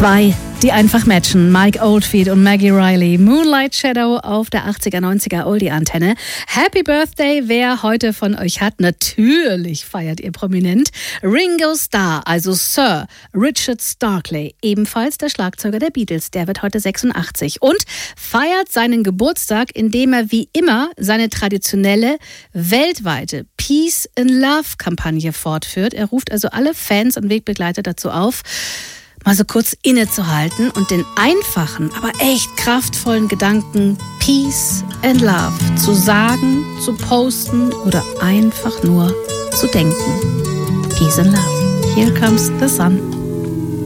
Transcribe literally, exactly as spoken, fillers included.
Zwei, die einfach matchen. Mike Oldfield und Maggie Riley. Moonlight Shadow auf der achtziger, neunziger Oldie-Antenne. Happy Birthday, wer heute von euch hat. Natürlich feiert ihr prominent. Ringo Starr, also Sir Richard Starkey, ebenfalls der Schlagzeuger der Beatles. Der wird heute sechsundachtzig und feiert seinen Geburtstag, indem er wie immer seine traditionelle weltweite Peace and Love Kampagne fortführt. Er ruft also alle Fans und Wegbegleiter dazu auf, mal so kurz innezuhalten und den einfachen, aber echt kraftvollen Gedanken Peace and Love zu sagen, zu posten oder einfach nur zu denken. Peace and Love. Here comes the sun.